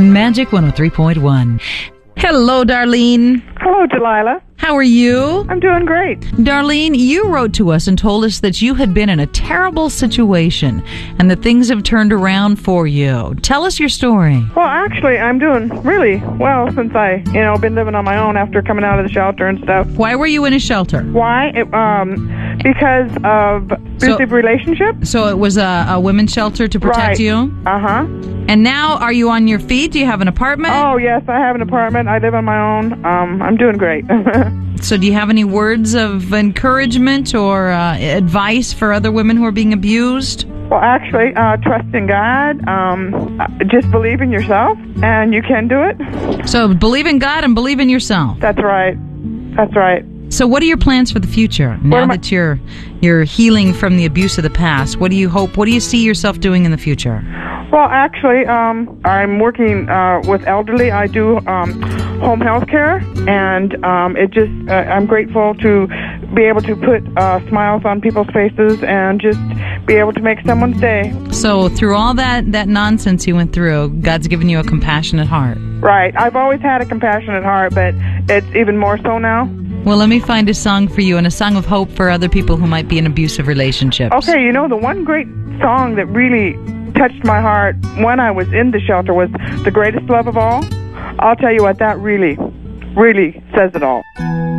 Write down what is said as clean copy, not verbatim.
Magic 103.1. Hello, Darlene. Hello, Delilah. How are you? I'm doing great. Darlene, you wrote to us and told us that you had been in a terrible situation and that things have turned around for you. Tell us your story. Well, actually, I'm doing really well since I, been living on my own after coming out of the shelter and stuff. Why were you in a shelter? Why? Because of abusive relationship. So it was a women's shelter to protect you? Uh-huh. And now, are you on your feet? Do you have an apartment? Oh, yes, I have an apartment. I live on my own. I'm doing great. So do you have any words of encouragement or advice for other women who are being abused? Well, actually, trust in God. Just believe in yourself, and you can do it. So believe in God and believe in yourself. That's right. That's right. So what are your plans for the future? Now that you're healing from the abuse of the past, what do you hope? What do you see yourself doing in the future? Well, actually, I'm working with elderly. I do home health care, and I'm grateful to be able to put smiles on people's faces and just be able to make someone's day. So through all that nonsense you went through, God's given you a compassionate heart. Right. I've always had a compassionate heart, but it's even more so now. Well, let me find a song for you and a song of hope for other people who might be in abusive relationships. Okay, the one great song that really touched my heart when I was in the shelter was The Greatest Love of All. I'll tell you what, that really, really says it all.